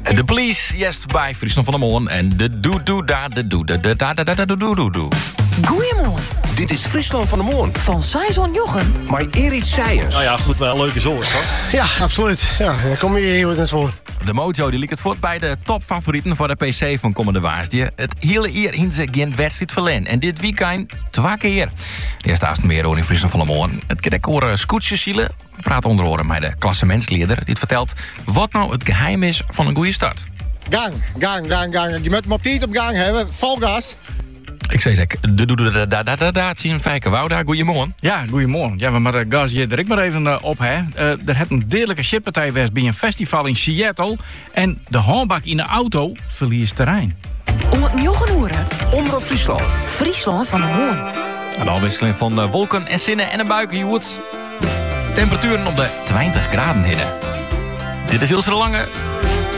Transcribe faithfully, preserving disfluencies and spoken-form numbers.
De Police, yes, bij Friesland van der Moon. En de doe-doe-da, de doe-da-da-da-da-doe-doe-doe. Goeiemorgen. Dit is Friesland van der Moon. Van Saison Jochem. Maar Erik Seijers. Nou ja, goed, wel een leuke zorg, toch? Ja, absoluut. Ja, daar kom je heel goed in voor. De Mojo die liep het voort bij de topfavorieten voor de P C van komende waarsdje. Het hele jaar in ze geen wedstrijd verlen. En dit weekend twee keer. Eerst naast meer over in Friesland van der Moon. Het kan ik horen scootjes zielen. We praten onder andere met de klassementsleider. Die het vertelt wat nou het geheim is van een goede start. Gang, gang, gang, gang. Je moet hem op tijd op gang hebben. Vol gas. Ik zei zeg, de doe da da da da da zien Fijke Wouda. Goedemorgen. Ja, goedemorgen. Ja, we maar gas je er maar even uh, op, hè. Uh, er had een deerlijke shitpartij geweest bij een festival in Seattle. En de handbak in de auto verliest terrein. Om het njoegen horen. Omroep Friesland. Friesland van der Moon. Een afwisseling van uh, wolken en zinnen en een buikenjoet. Temperaturen op de twintig graden hidden. Dit is Ilse de Lange.